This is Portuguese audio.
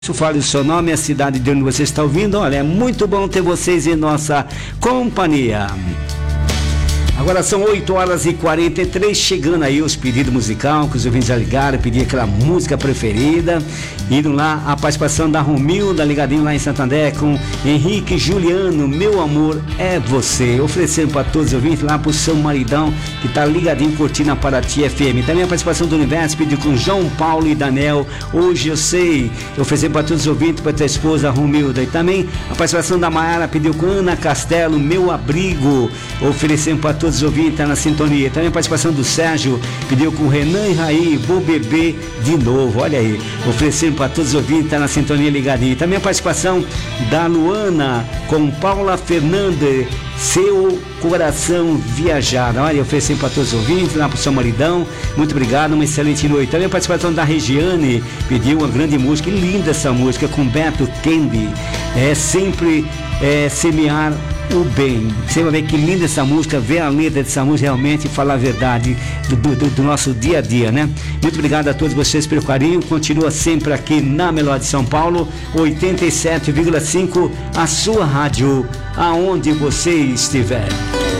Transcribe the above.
Fale o seu nome e a cidade de onde você está ouvindo. Olha, é muito bom ter vocês em nossa companhia. Agora são 8h43, chegando aí os pedidos musicais, que os ouvintes já ligaram, pedir aquela música preferida. Indo lá, a participação da Romilda, ligadinho lá em Santander, com Henrique Juliano, Meu Amor é Você. Oferecendo para todos os ouvintes lá pro seu maridão, que tá ligadinho curtindo a Paraty FM. Também a participação do Universo, pediu com João Paulo e Daniel, Hoje Eu Sei. Oferecendo para todos os ouvintes, para tua esposa Romilda. E também a participação da Maiara, pediu com Ana Castelo, Meu Abrigo. Oferecendo para todos os ouvintes, tá na sintonia. Também a participação do Sérgio, pediu com Renan e Raí, Vou Beber de Novo. Olha aí, oferecendo para todos os ouvintes, tá na sintonia ligadinho. Também a participação da Luana com Paula Fernandes, Seu Coração Viajar. Olha, oferecendo para todos os ouvintes, lá pro seu maridão. Muito obrigado, uma excelente noite. Também a participação da Regiane, pediu uma grande música, linda essa música, com Beto Kendi. É sempre semear o bem. Você vai ver que linda essa música, ver a letra dessa música realmente e falar a verdade do nosso dia a dia, né? Muito obrigado a todos vocês pelo carinho. Continua sempre aqui na Melhor de São Paulo, 87,5, a sua rádio, aonde você estiver.